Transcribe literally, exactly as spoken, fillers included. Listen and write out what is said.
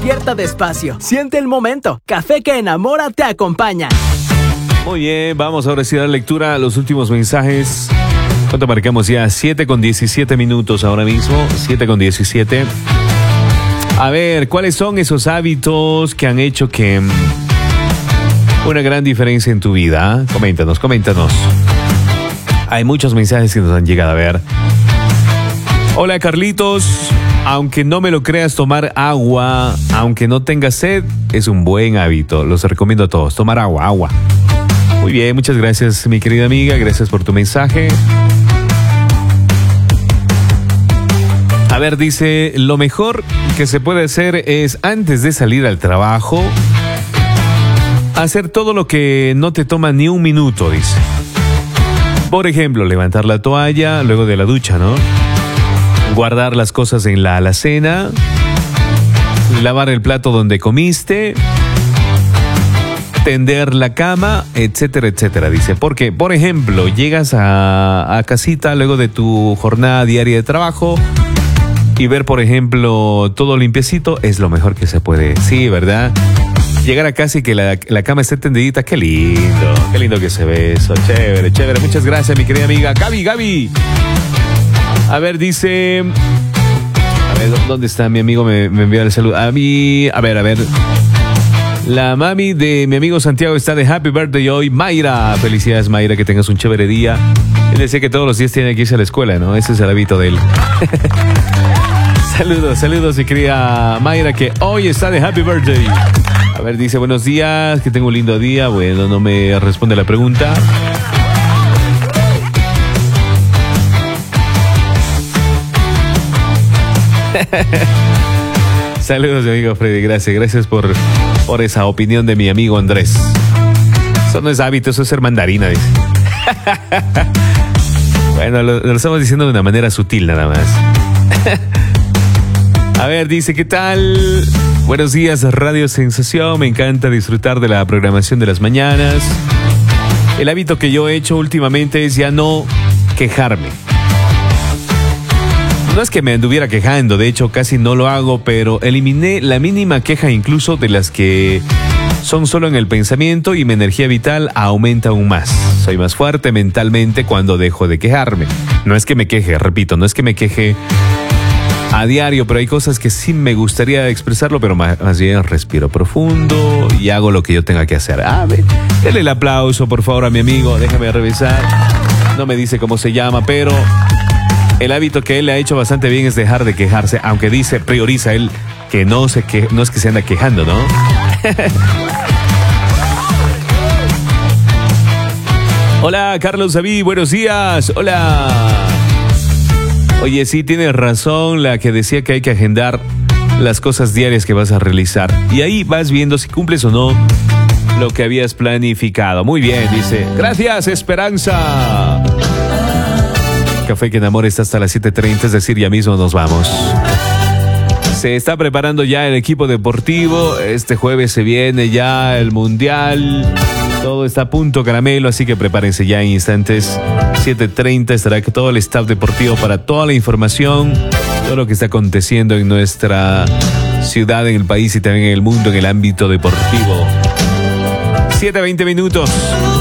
Despierta despacio. Siente el momento. Café que enamora te acompaña. Muy bien, vamos ahora sí a dar lectura a los últimos mensajes. ¿Cuánto marcamos ya? siete con diecisiete minutos ahora mismo. siete con diecisiete. A ver, ¿cuáles son esos hábitos que han hecho que una gran diferencia en tu vida? Coméntanos, coméntanos. Hay muchos mensajes que nos han llegado a ver. Hola, Carlitos. Aunque no me lo creas, tomar agua, aunque no tengas sed, es un buen hábito. Los recomiendo a todos. Tomar agua, agua. Muy bien, muchas gracias, mi querida amiga. Gracias por tu mensaje. A ver, dice, lo mejor que se puede hacer es, antes de salir al trabajo, hacer todo lo que no te toma ni un minuto, dice. Por ejemplo, levantar la toalla luego de la ducha, ¿no? Guardar las cosas en la alacena, lavar el plato donde comiste, tender la cama, etcétera, etcétera, dice. Porque, por ejemplo, llegas a, a casita luego de tu jornada diaria de trabajo y ver, por ejemplo, todo limpiecito es lo mejor que se puede. Sí, ¿verdad? Llegar a casa y que la, la cama esté tendidita, qué lindo, qué lindo que se ve eso. Chévere, chévere. Muchas gracias, mi querida amiga. Gaby, Gaby. A ver, dice... A ver, ¿dónde está mi amigo? Me, me envía el saludo. A mí... A ver, a ver... La mami de mi amigo Santiago está de happy birthday hoy. Mayra, felicidades Mayra, que tengas un chévere día. Él decía que todos los días tiene que irse a la escuela, ¿no? Ese es el hábito de él. Saludos, saludos, mi querida Mayra, que hoy está de happy birthday. A ver, dice, buenos días, que tengo un lindo día. Bueno, no me responde la pregunta. Saludos, mi amigo Freddy, gracias, gracias por, por esa opinión de mi amigo Andrés. Eso no es hábito, eso es ser mandarina, dice. Bueno, lo, lo estamos diciendo de una manera sutil nada más. A ver, dice, ¿qué tal? Buenos días, Radio Sensación, me encanta disfrutar de la programación de las mañanas. El hábito que yo he hecho últimamente es ya no quejarme. No es que me anduviera quejando, de hecho casi no lo hago, pero eliminé la mínima queja incluso de las que son solo en el pensamiento y mi energía vital aumenta aún más. Soy más fuerte mentalmente cuando dejo de quejarme. No es que me queje, repito, no es que me queje a diario, pero hay cosas que sí me gustaría expresarlo, pero más, más bien respiro profundo y hago lo que yo tenga que hacer. A ver, denle el aplauso por favor a mi amigo, déjame revisar. No me dice cómo se llama, pero... el hábito que él le ha hecho bastante bien es dejar de quejarse, aunque dice, prioriza él que no, se que, no es que se anda quejando, ¿no? Hola, Carlos David, buenos días. Hola. Oye, sí, tienes razón la que decía que hay que agendar las cosas diarias que vas a realizar. Y ahí vas viendo si cumples o no lo que habías planificado. Muy bien, dice. Gracias, Esperanza. Café que enamora está hasta las siete treinta, es decir, ya mismo nos vamos. Se está preparando ya el equipo deportivo. Este jueves se viene ya el Mundial. Todo está a punto, caramelo, así que prepárense ya en instantes. siete treinta estará todo el staff deportivo para toda la información, todo lo que está aconteciendo en nuestra ciudad, en el país y también en el mundo en el ámbito deportivo. siete veinte minutos.